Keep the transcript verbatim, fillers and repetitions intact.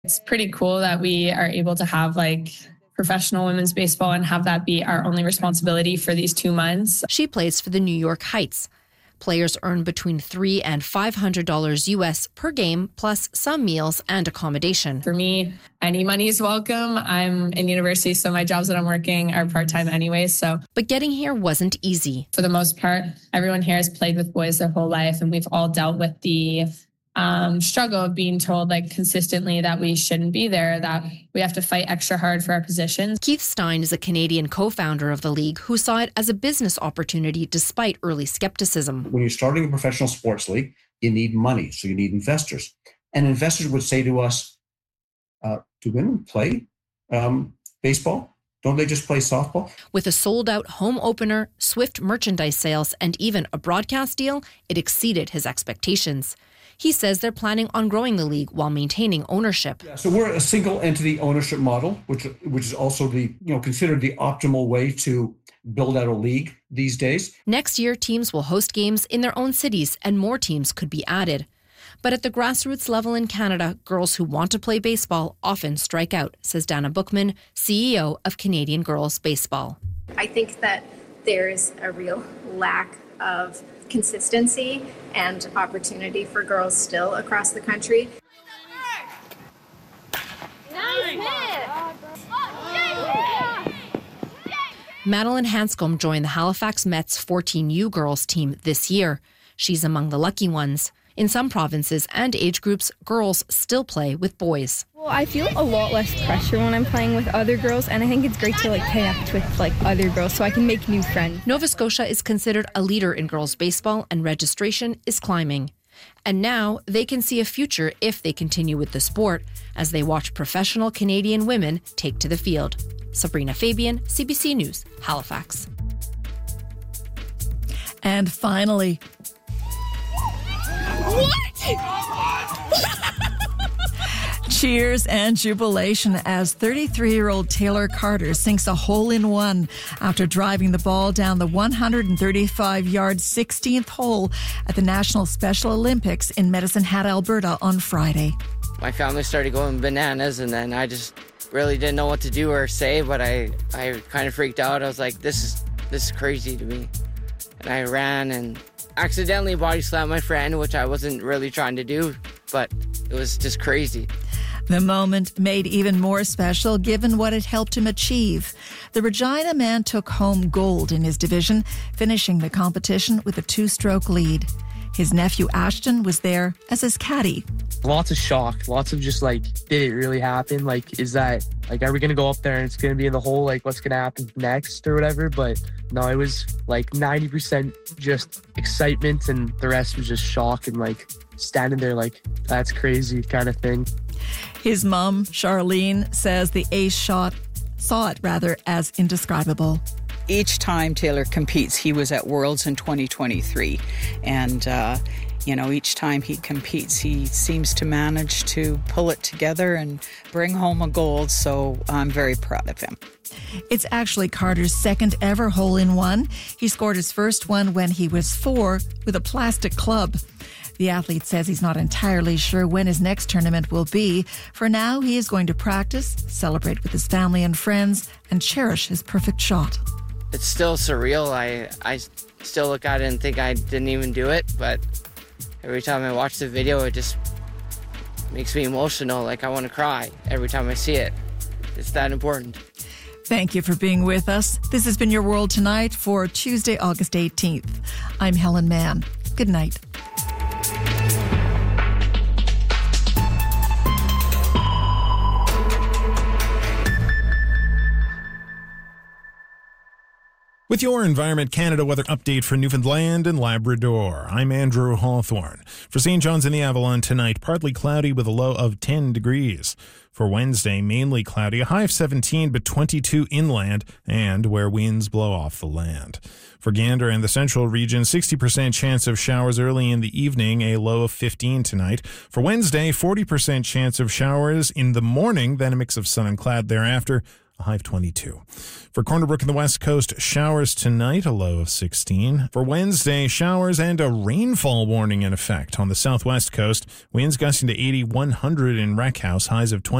It's pretty cool that we are able to have like professional women's baseball and have that be our only responsibility for these two months. She plays for the New York Heights. Players earn between three hundred dollars and five hundred dollars U S per game, plus some meals and accommodation. For me, any money is welcome. I'm in university, so my jobs that I'm working are part-time anyway. So, But getting here wasn't easy. For the most part, everyone here has played with boys their whole life, and we've all dealt with the um, struggle of being told like consistently that we shouldn't be there, that we have to fight extra hard for our positions. Keith Stein is a Canadian co-founder of the league who saw it as a business opportunity despite early skepticism. When you're starting a professional sports league, you need money, so you need investors. And investors would say to us, uh, do women play um, baseball? Don't they just play softball? With a sold-out home opener, swift merchandise sales, and even a broadcast deal, it exceeded his expectations. He says they're planning on growing the league while maintaining ownership. Yeah, so we're a single entity ownership model, which which is also the you know considered the optimal way to build out a league these days. Next year, teams will host games in their own cities, and more teams could be added. But at the grassroots level in Canada, girls who want to play baseball often strike out, says Dana Bookman, C E O of Canadian Girls Baseball. I think that there's a real lack of consistency and opportunity for girls still across the country. Madeline Hanscom joined the Halifax Mets fourteen U girls team this year. She's among the lucky ones. In some provinces and age groups, girls still play with boys. Well, I feel a lot less pressure when I'm playing with other girls, and I think it's great to like connect with like other girls so I can make new friends. Nova Scotia is considered a leader in girls baseball, and registration is climbing. And now they can see a future if they continue with the sport as they watch professional Canadian women take to the field. Sabrina Fabian, C B C News, Halifax. And finally... Cheers and jubilation as thirty-three-year-old Taylor Carter sinks a hole-in-one after driving the ball down the one hundred thirty-five-yard sixteenth hole at the National Special Olympics in Medicine Hat, Alberta on Friday. My family started going bananas, and then I just really didn't know what to do or say, but I, I kind of freaked out. I was like, this is this is crazy to me. And I ran and accidentally body slammed my friend, which I wasn't really trying to do, but it was just crazy. The moment made even more special given what it helped him achieve. The Regina man took home gold in his division, finishing the competition with a two-stroke lead. His nephew Ashton was there as his caddy. Lots of shock, lots of just like, did it really happen? Like, is that, like, are we going to go up there and it's going to be in the hole? Like, what's going to happen next or whatever? But no, it was like ninety percent just excitement, and the rest was just shock and like standing there like, that's crazy kind of thing. His mom, Charlene, says the ace shot, saw it rather as indescribable. Each time Taylor competes, he was at Worlds in twenty twenty-three. And, uh, you know, each time he competes, he seems to manage to pull it together and bring home a gold. So I'm very proud of him. It's actually Carter's second ever hole-in-one. He scored his first one when he was four with a plastic club. The athlete says he's not entirely sure when his next tournament will be. For now, he is going to practice, celebrate with his family and friends, and cherish his perfect shot. It's still surreal. I, I still look at it and think I didn't even do it, but every time I watch the video, it just makes me emotional. Like I want to cry every time I see it. It's that important. Thank you for being with us. This has been Your World Tonight for Tuesday, August eighteenth. I'm Helen Mann. Good night. With your Environment Canada weather update for Newfoundland and Labrador, I'm Andrew Hawthorne. For Saint John's in the Avalon tonight, partly cloudy with a low of ten degrees. For Wednesday, mainly cloudy, a high of seventeen, but twenty-two inland and where winds blow off the land. For Gander and the central region, sixty percent chance of showers early in the evening, a low of fifteen tonight. For Wednesday, forty percent chance of showers in the morning, then a mix of sun and cloud thereafter, a high of twenty-two. For Corner Brook in the West Coast, showers tonight, a low of sixteen. For Wednesday, showers and a rainfall warning in effect on the southwest coast. Winds gusting to eighty, one hundred in Wreckhouse, highs of twenty.